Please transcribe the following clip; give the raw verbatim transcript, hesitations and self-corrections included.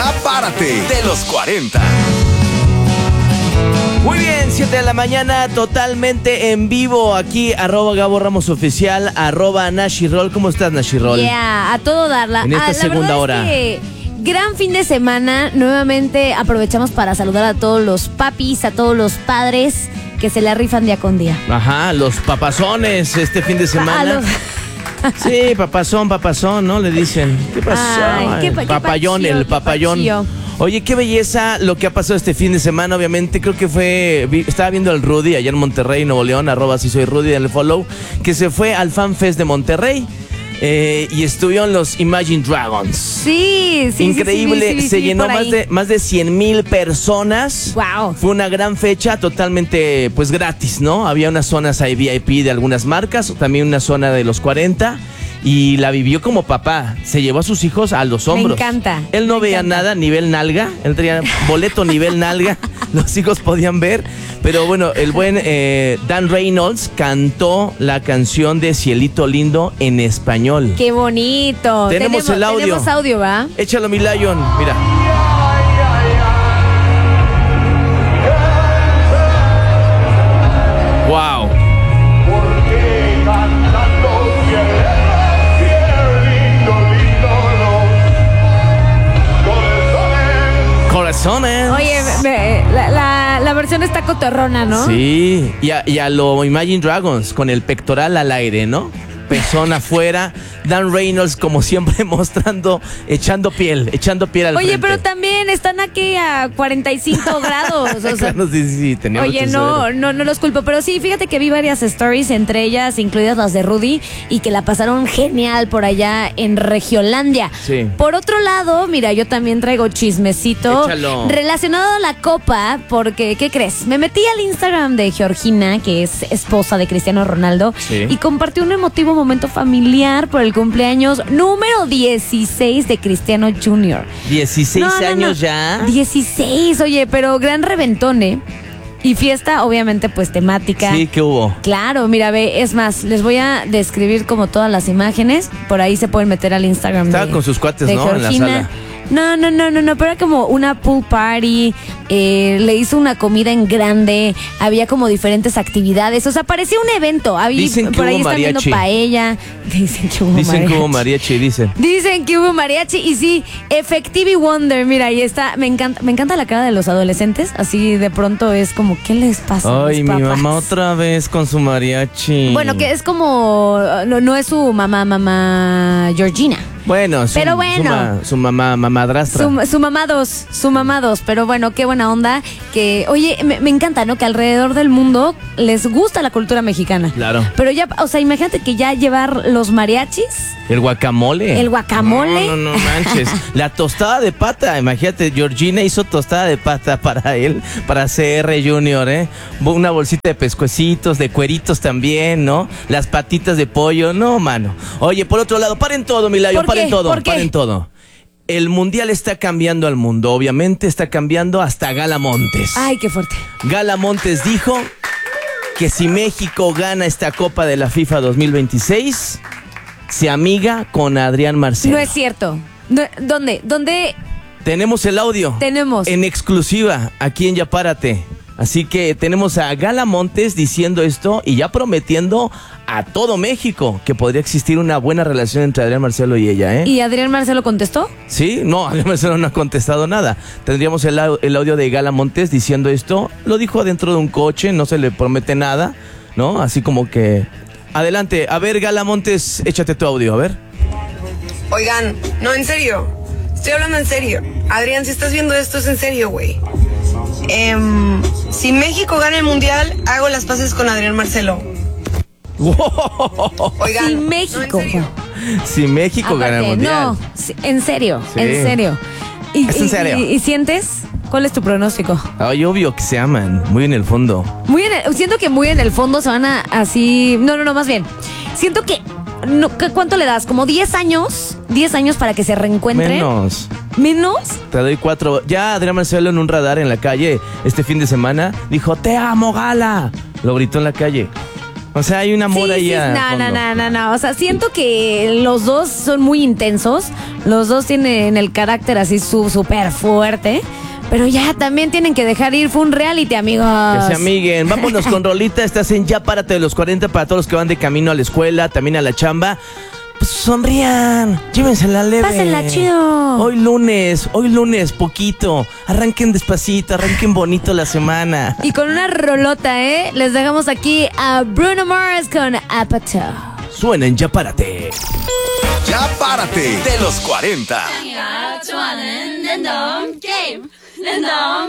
Ya párate de los cuarenta. Muy bien, siete de la mañana, totalmente en vivo aquí, arroba Gabo Ramos Oficial, arroba Nashirol. ¿Cómo estás, Nashirol? Yeah, a todo darla. En esta ah, segunda la hora. Es que gran fin de semana. Nuevamente aprovechamos para saludar a todos los papis, a todos los padres que se la rifan día con día. Ajá, los papazones este fin de semana. A los... Sí, papazón, papazón, ¿no? Le dicen. ¿Qué pasó? Ay, qué pa- qué papayón, pachío, el qué papayón. pachío. Oye, qué belleza lo que ha pasado este fin de semana, obviamente. Creo que fue, vi, estaba viendo al Rudy allá en Monterrey, Nuevo León, arroba si soy Rudy en el follow, que se fue al Fan Fest de Monterrey. Eh, y estuvieron los Imagine Dragons. Sí, sí. Increíble, sí, sí, sí, se sí, llenó por más ahí. de, más de cien mil personas. Wow. Fue una gran fecha, totalmente pues gratis, ¿no? Había unas zonas ahí V I P de algunas marcas, también una zona de los cuarenta. Y la vivió como papá. Se llevó a sus hijos a los hombros. Me encanta. Él no me veía encanta. nada, nivel nalga. Él tenía boleto nivel nalga. Los hijos podían ver. Pero bueno, el buen eh, Dan Reynolds cantó la canción de Cielito Lindo en español. Qué bonito. Tenemos el audio. Tenemos audio, ¿va? Échalo, mi Lion. Mira. Wow. Corazones. Oye, me- la, la, la versión está cotorrona, ¿no? Sí, y a, y a lo Imagine Dragons, con el pectoral al aire, ¿no? Pezón afuera, Dan Reynolds como siempre mostrando, echando piel, echando piel al Oye, frente. pero también están aquí a cuarenta y cinco grados. O sea, Claro, sí, sí, sí, tenía oye, mucho no, suero. no, no los culpo, pero sí, fíjate que vi varias stories, entre ellas incluidas las de Rudy, y que la pasaron genial por allá en Regiolandia. Sí. Por otro lado, mira, yo también traigo chismecito Échalo. relacionado a la copa, porque, ¿qué crees? Me metí al Instagram de Georgina, que es esposa de Cristiano Ronaldo, Sí. y compartió un emotivo momento familiar por el cumpleaños número dieciséis de Cristiano junior dieciséis No, no, no. años ya. dieciséis, oye, pero gran reventón, ¿eh? Y fiesta, obviamente, pues temática. Sí, ¿qué hubo? Claro, mira, ve, es más, les voy a describir como todas las imágenes. Por ahí se pueden meter al Instagram. Estaba de- con sus cuates, de ¿no? En la Georgina. sala. No, no, no, no, no, pero era como una pool party, eh, le hizo una comida en grande, había como diferentes actividades, o sea, parecía un evento. Había, Dicen que por ahí hubo están viendo mariachi. paella. Dicen que hubo Dicen mariachi. que hubo mariachi, dicen. Dicen que hubo mariachi y sí, Effectivi Wonder, mira, ahí está, me encanta, me encanta la cara de los adolescentes, así de pronto es como, ¿qué les pasa? a Ay, los mi papás? mamá otra vez con su mariachi. Bueno, que es como, no, no es su mamá, mamá Georgina. Bueno, su, Pero su bueno. ma- su, mamá, mamadrastra. Su, su mamá dos, su mamá dos, pero bueno, qué buena onda. Que, oye, me, me encanta, ¿no? Que alrededor del mundo les gusta la cultura mexicana. Claro. Pero ya, o sea, imagínate que ya llevar los mariachis, El guacamole. el guacamole. No, no, no manches. La tostada de pata. Imagínate, Georgina hizo tostada de pata para él, para C R Junior, ¿eh? Una bolsita de pescuecitos, de cueritos también, ¿no? Las patitas de pollo. No, mano. Oye, por otro lado, paren todo, Milayo, ¿Por paren qué? todo, ¿Por qué? paren todo. El mundial está cambiando al mundo. Obviamente está cambiando hasta Gala Montes. Ay, qué fuerte. Gala Montes dijo que si México gana esta Copa de la FIFA dos mil veintiséis, se amiga con Adrián Marcelo. No es cierto. No, ¿Dónde? ¿Dónde Tenemos el audio. tenemos? En exclusiva, aquí en Ya Párate. Así que tenemos a Gala Montes diciendo esto y ya prometiendo a todo México que podría existir una buena relación entre Adrián Marcelo y ella, ¿eh? ¿Y Adrián Marcelo contestó? ¿Sí? No, Adrián Marcelo no ha contestado nada. Tendríamos el, au- el audio de Gala Montes diciendo esto. Lo dijo dentro de un coche, no se le promete nada, ¿no? Así como que... Adelante, a ver, Gala Montes, échate tu audio, a ver. Oigan, no, en serio. Estoy hablando en serio. Adrián, si estás viendo esto, es en serio, güey. Em, si México gana el mundial, hago las paces con Adrián Marcelo. Oigan, Si no, México. en serio. Si México gana el Aparte, mundial. no, sí, en serio, Sí. en serio. Y, Es en y- serio. Y, y sientes? ¿Cuál es tu pronóstico? Ay, obvio que se aman, muy en el fondo. Muy en el- siento que muy en el fondo se van a así. No, no, no, más bien. Siento que. No, ¿qué- ¿Cuánto le das? ¿Como diez años? ¿diez años para que se reencuentren? Menos. ¿Menos? Te doy cuatro. Ya Adrián Marcelo en un radar en la calle este fin de semana dijo, te amo, Gala. Lo gritó en la calle. O sea, hay un amor Sí, ahí sí, al no, fondo. no, no, no, no. O sea, siento que los dos son muy intensos. Los dos tienen el carácter así su- súper fuerte. Pero ya también tienen que dejar ir. Fue un reality, amigos. Que se amiguen. Vámonos con rolita. Estás en Ya Párate de los cuarenta para todos los que van de camino a la escuela, también a la chamba. Pues sonrían, llévensela leve. Pásenla chido. Hoy lunes, hoy lunes, poquito. Arranquen despacito, arranquen bonito la semana. Y con una rolota, ¿eh? Les dejamos aquí a Bruno Mars con Apatow. Suena en Ya Párate. Ya Párate de los cuarenta. 야, 좋아하는 랜덤 게임 랜덤